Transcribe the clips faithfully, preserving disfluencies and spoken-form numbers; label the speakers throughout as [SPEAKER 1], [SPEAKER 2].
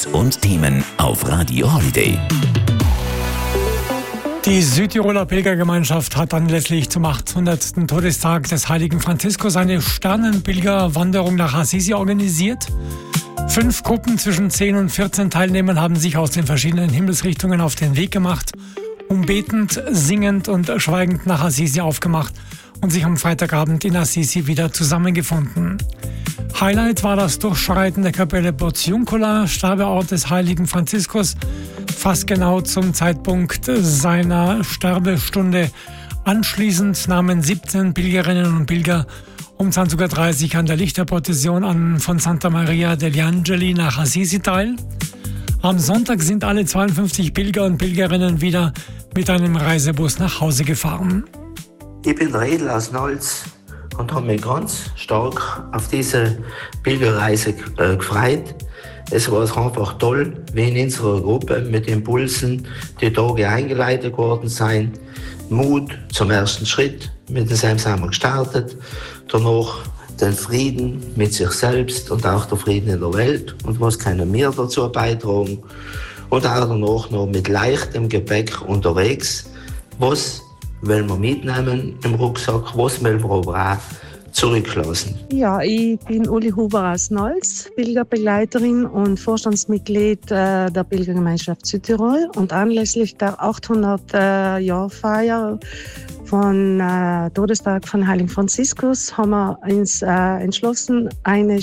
[SPEAKER 1] und Themen auf Radio Holiday.
[SPEAKER 2] Die Südtiroler Pilgergemeinschaft hat anlässlich zum achthundertsten Todestag des heiligen Franziskus eine Sternenpilgerwanderung nach Assisi organisiert. Fünf Gruppen zwischen zehn und vierzehn Teilnehmern haben sich aus den verschiedenen Himmelsrichtungen auf den Weg gemacht, um betend, singend und schweigend nach Assisi aufgemacht und sich am Freitagabend in Assisi wieder zusammengefunden. Highlight war das Durchschreiten der Kapelle Porziuncola, Sterbeort des heiligen Franziskus, fast genau zum Zeitpunkt seiner Sterbestunde. Anschließend nahmen siebzehn Pilgerinnen und Pilger um zwanzig Uhr dreißig an der Lichterprozession an von Santa Maria degli Angeli nach Assisi teil. Am Sonntag sind alle zweiundfünfzig Pilger und Pilgerinnen wieder mit einem Reisebus nach Hause gefahren.
[SPEAKER 3] Ich bin der Edel aus Nolz und habe mich ganz stark auf diese Pilgerreise äh, gefreut. Es war einfach toll, wie in unserer Gruppe mit Impulsen die Tage eingeleitet worden sind. Mut zum ersten Schritt, mit dem sind wir gestartet. Danach den Frieden mit sich selbst und auch der Frieden in der Welt. Und was können wir dazu beitragen? Und auch danach noch mit leichtem Gepäck unterwegs. Was wollen wir mitnehmen im Rucksack? Was wollen wir aber auch zurücklassen?
[SPEAKER 4] Ja, ich bin Uli Huber aus Nolz, Pilgerbegleiterin und Vorstandsmitglied äh, der Pilgergemeinschaft Südtirol. Und anlässlich der achthundert-Jahr-Feier von äh, Todestag von Heiligen Franziskus haben wir uns äh, entschlossen, eine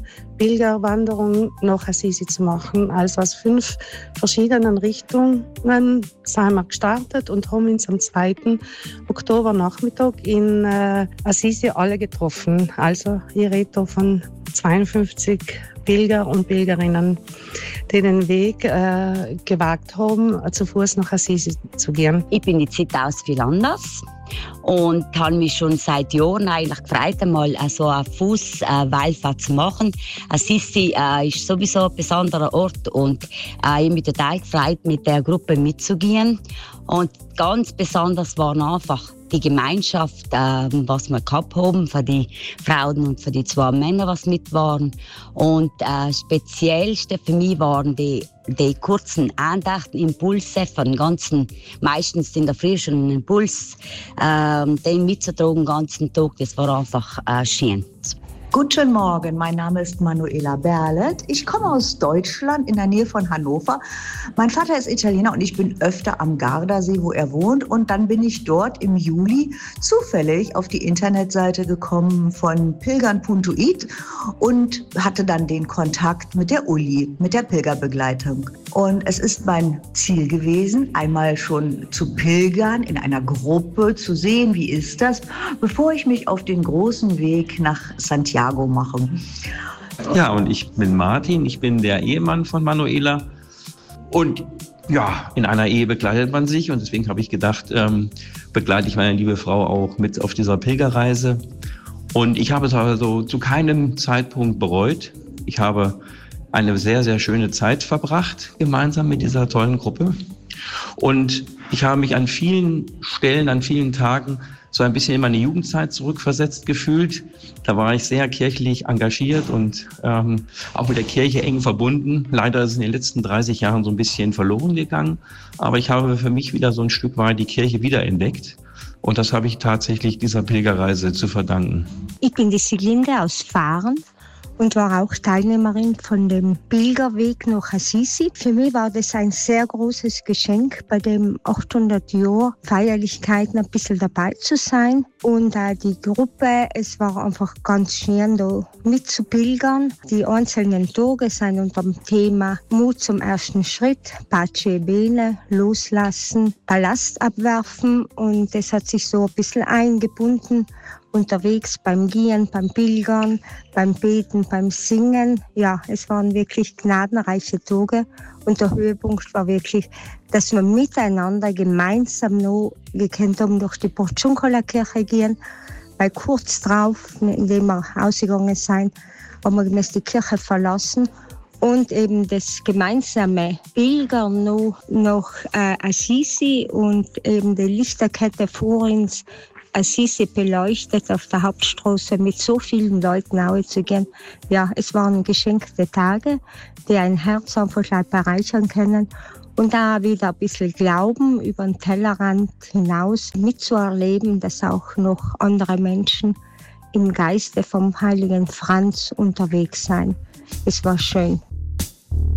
[SPEAKER 4] Sternpilgerwanderung nach Assisi zu machen. Also aus fünf verschiedenen Richtungen sind wir gestartet und haben uns am zweiten Oktober Nachmittag in äh, Assisi alle getroffen. Also ich rede hier von zweiundfünfzig Pilger und Pilgerinnen, die den Weg äh, gewagt haben, zu Fuß nach Assisi zu gehen.
[SPEAKER 5] Ich bin die Zita aus Villanders und habe mich schon seit Jahren eigentlich gefreut, einmal so eine Fußwallfahrt zu machen. Assisi äh, ist sowieso ein besonderer Ort und äh, ich habe mich total gefreut, mit der Gruppe mitzugehen. Und ganz besonders war einfach die Gemeinschaft, äh, was wir gehabt haben, für die Frauen und für die zwei Männer, was mit waren. Und äh, speziellste für mich waren die, die kurzen Andachten, Impulse von den ganzen, meistens in der Früh schon ein Impuls, äh, den mitzutragen den ganzen Tag, das war einfach äh, schön.
[SPEAKER 6] Guten Morgen, mein Name ist Manuela Berlet. Ich komme aus Deutschland, in der Nähe von Hannover. Mein Vater ist Italiener und ich bin öfter am Gardasee, wo er wohnt. Und dann bin ich dort im Juli zufällig auf die Internetseite gekommen von pilgern punkt it und hatte dann den Kontakt mit der Uli, mit der Pilgerbegleitung. Und es ist mein Ziel gewesen, einmal schon zu pilgern, in einer Gruppe zu sehen, wie ist das, bevor ich mich auf den großen Weg nach Santiago machen.
[SPEAKER 7] Ja, und ich bin Martin, ich bin der Ehemann von Manuela und ja, in einer Ehe begleitet man sich und deswegen habe ich gedacht, ähm, begleite ich meine liebe Frau auch mit auf dieser Pilgerreise und ich habe es also zu keinem Zeitpunkt bereut. Ich habe eine sehr, sehr schöne Zeit verbracht, gemeinsam mit dieser tollen Gruppe und ich habe mich an vielen Stellen, an vielen Tagen so ein bisschen in meine Jugendzeit zurückversetzt gefühlt. Da war ich sehr kirchlich engagiert und ähm, auch mit der Kirche eng verbunden. Leider ist es in den letzten dreißig Jahren so ein bisschen verloren gegangen. Aber ich habe für mich wieder so ein Stück weit die Kirche wiederentdeckt. Und das habe ich tatsächlich dieser Pilgerreise zu verdanken.
[SPEAKER 8] Ich bin die Siglinde aus Fahren und war auch Teilnehmerin von dem Pilgerweg nach Assisi. Für mich war das ein sehr großes Geschenk, bei dem achthundert Jahr Feierlichkeiten ein bisschen dabei zu sein. Und äh, die Gruppe, es war einfach ganz schön, da mitzupilgern. Die einzelnen Tage sind unter dem Thema Mut zum ersten Schritt, Pace e Bene, loslassen, Ballast abwerfen. Und das hat sich so ein bisschen eingebunden. Unterwegs beim Gehen, beim Pilgern, beim Beten, beim Singen. Ja, es waren wirklich gnadenreiche Tage und der Höhepunkt war wirklich, dass wir miteinander gemeinsam noch gekannt haben, durch die Porziuncola-Kirche gehen, weil kurz drauf, indem wir ausgegangen sind, haben wir die Kirche verlassen und eben das gemeinsame Pilgern noch nach äh, Assisi und eben die Lichterkette vor uns Assisi beleuchtet auf der Hauptstraße mit so vielen Leuten nahe zu gehen. Ja, es waren geschenkte Tage, die ein Herz einfach bereichern können. Und da wieder ein bisschen Glauben über den Tellerrand hinaus mitzuerleben, dass auch noch andere Menschen im Geiste vom heiligen Franz unterwegs sein. Es war schön.